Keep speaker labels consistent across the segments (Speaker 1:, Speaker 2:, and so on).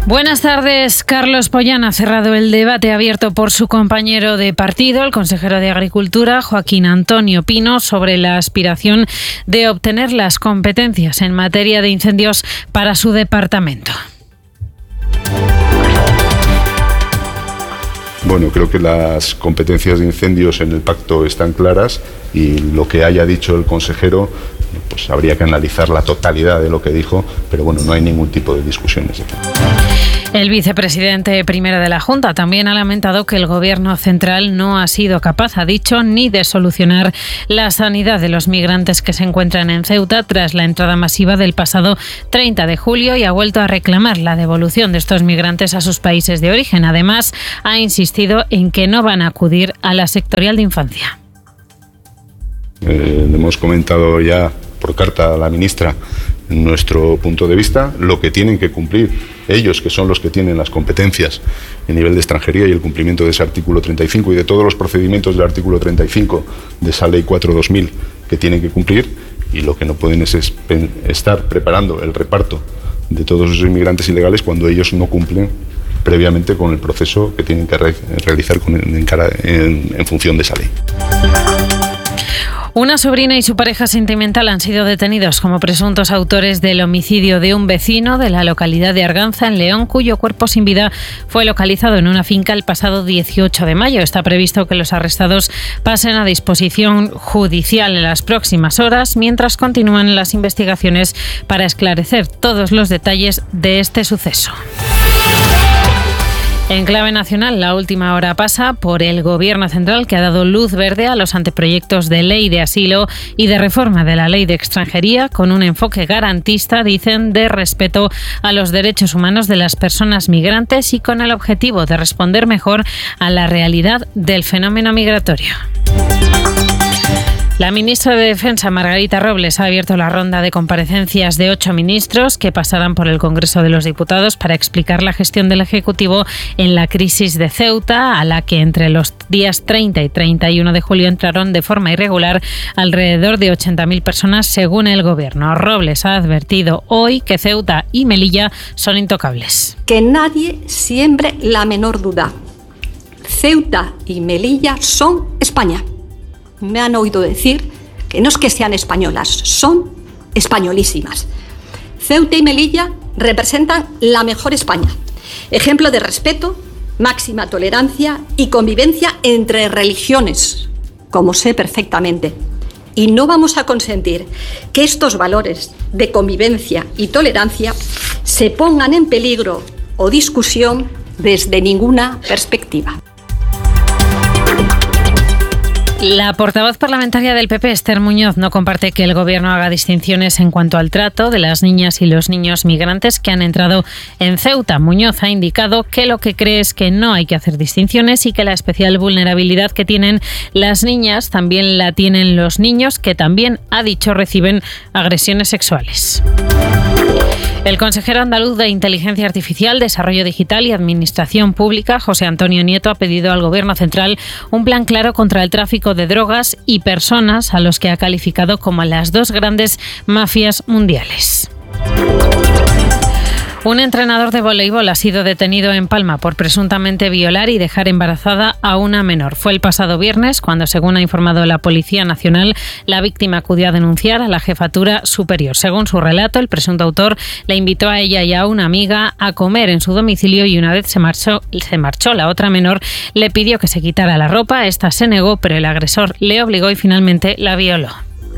Speaker 1: Buenas tardes. Carlos Pollán ha cerrado el debate abierto por su compañero de partido, el consejero de Agricultura, Joaquín Antonio Pino, sobre la aspiración de obtener las competencias en materia de incendios para su departamento.
Speaker 2: Bueno, creo que las competencias de incendios en el pacto están claras y lo que haya dicho el consejero, pues habría que analizar la totalidad de lo que dijo, pero bueno, no hay ningún tipo de discusiones.
Speaker 1: El vicepresidente primero de la Junta también ha lamentado que el Gobierno central no ha sido capaz, ha dicho, ni de solucionar la sanidad de los migrantes que se encuentran en Ceuta tras la entrada masiva del pasado 30 de julio y ha vuelto a reclamar la devolución de estos migrantes a sus países de origen. Además, ha insistido en que no van a acudir a la sectorial de infancia.
Speaker 2: Hemos comentado ya por carta a la ministra nuestro punto de vista, lo que tienen que cumplir ellos, que son los que tienen las competencias en nivel de extranjería y el cumplimiento de ese artículo 35 y de todos los procedimientos del artículo 35 de esa ley 4/2000 que tienen que cumplir, y lo que no pueden es estar preparando el reparto de todos esos inmigrantes ilegales cuando ellos no cumplen previamente con el proceso que tienen que realizar en función de esa ley.
Speaker 1: Una sobrina y su pareja sentimental han sido detenidos como presuntos autores del homicidio de un vecino de la localidad de Arganza, en León, cuyo cuerpo sin vida fue localizado en una finca el pasado 18 de mayo. Está previsto que los arrestados pasen a disposición judicial en las próximas horas, mientras continúan las investigaciones para esclarecer todos los detalles de este suceso. En clave nacional, la última hora pasa por el Gobierno central, que ha dado luz verde a los anteproyectos de ley de asilo y de reforma de la ley de extranjería, con un enfoque garantista, dicen, de respeto a los derechos humanos de las personas migrantes y con el objetivo de responder mejor a la realidad del fenómeno migratorio. La ministra de Defensa, Margarita Robles, ha abierto la ronda de comparecencias de 8 ministros que pasarán por el Congreso de los Diputados para explicar la gestión del Ejecutivo en la crisis de Ceuta, a la que entre los días 30 y 31 de julio entraron de forma irregular alrededor de 80.000 personas, según el Gobierno. Robles ha advertido hoy que Ceuta y Melilla son intocables.
Speaker 3: Que nadie siembre la menor duda. Ceuta y Melilla son España. Me han oído decir que no es que sean españolas, son españolísimas. Ceuta y Melilla representan la mejor España, ejemplo de respeto, máxima tolerancia y convivencia entre religiones, como sé perfectamente. Y no vamos a consentir que estos valores de convivencia y tolerancia se pongan en peligro o discusión desde ninguna perspectiva.
Speaker 1: La portavoz parlamentaria del PP, Esther Muñoz, no comparte que el Gobierno haga distinciones en cuanto al trato de las niñas y los niños migrantes que han entrado en Ceuta. Muñoz ha indicado que lo que cree es que no hay que hacer distinciones y que la especial vulnerabilidad que tienen las niñas también la tienen los niños, que también, ha dicho, reciben agresiones sexuales. El consejero andaluz de Inteligencia Artificial, Desarrollo Digital y Administración Pública, José Antonio Nieto, ha pedido al Gobierno central un plan claro contra el tráfico de drogas y personas, a los que ha calificado como las dos grandes mafias mundiales. Un entrenador de voleibol ha sido detenido en Palma por presuntamente violar y dejar embarazada a una menor. Fue el pasado viernes cuando, según ha informado la Policía Nacional, la víctima acudió a denunciar a la Jefatura Superior. Según su relato, el presunto autor la invitó a ella y a una amiga a comer en su domicilio y una vez se marchó la otra menor, le pidió que se quitara la ropa. Esta se negó, pero el agresor le obligó y finalmente la violó.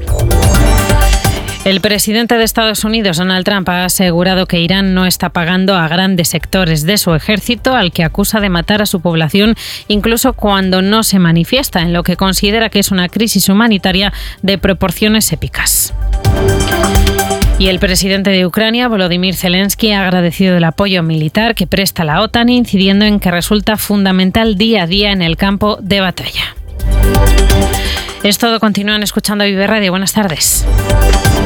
Speaker 1: El presidente de Estados Unidos, Donald Trump, ha asegurado que Irán no está pagando a grandes sectores de su ejército, al que acusa de matar a su población incluso cuando no se manifiesta, en lo que considera que es una crisis humanitaria de proporciones épicas. Y el presidente de Ucrania, Volodymyr Zelensky, ha agradecido el apoyo militar que presta la OTAN, incidiendo en que resulta fundamental día a día en el campo de batalla. Es todo. Continúan escuchando Vive Radio. Buenas tardes.